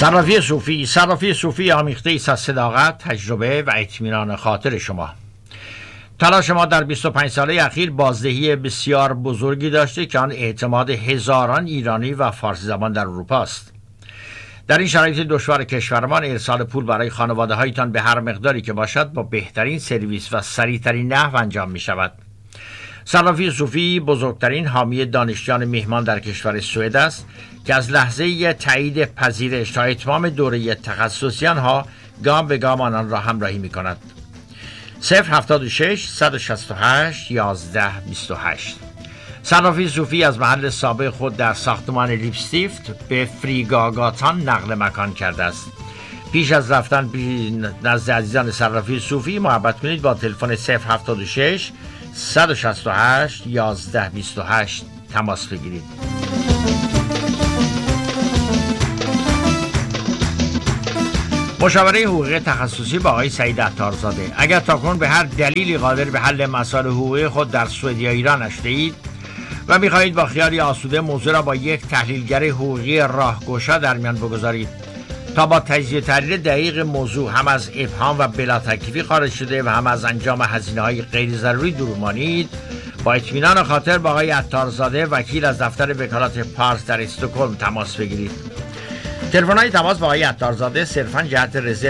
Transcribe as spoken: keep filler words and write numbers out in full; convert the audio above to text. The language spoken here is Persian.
صرافی صوفی صرافی صوفی آمیخته ایست از صداقت، تجربه و اطمینان خاطر شما. تلاش ما در بیست و پنج ساله اخیر بازدهی بسیار بزرگی داشته که آن اعتماد هزاران ایرانی و فارسی زبان در اروپا است. در این شرایط دشوار کشورمان ارسال پول برای خانواده هایتان به هر مقداری که باشد با بهترین سرویس و سریعترین نحو انجام می شود. صرافی صوفی بزرگترین حامی دانشجویان مهمان در کشور سوئد است که از لحظه تایید پذیرش تا اتمام دوره تخصصی آنها گام به گام آنان را همراهی می کند. صفر هفتاد و شش صد و شصت و هشت یازده بیست و هشت. صرافی صوفی از محل سابق خود در ساختمان لیپستیفت به فریگاگاتان نقل مکان کرده است. پیش از رفتن نزد عزیزان صرافی صوفی محبت کنید با تلفن صفر هفتاد و شش صد و شصت و هشت یازده بیست و هشت تماس بگیرید. مشاوره حقوقی تخصصی با آقای سعید عطارزاده. اگر تاکنون به هر دلیلی قادر به حل مسائل حقوقی خود در سوئد یا ایران نشده‌اید و می‌خواهید با خیالی آسوده موضوع را با یک تحلیلگر حقوقی راهگشا در میان بگذارید تا با تجزیه تحلیل دقیق موضوع هم از ابهام و بلا تکلیفی خارج شده و هم از انجام هزینه‌های غیر ضروری دور مانید، با اطمینان خاطر با آقای عطارزاده وکیل از دفتر وکالت پارس در استکهلم تماس بگیرید. تلفن‌های تماس با آقای عطارزاده صرفاً جهت رزرو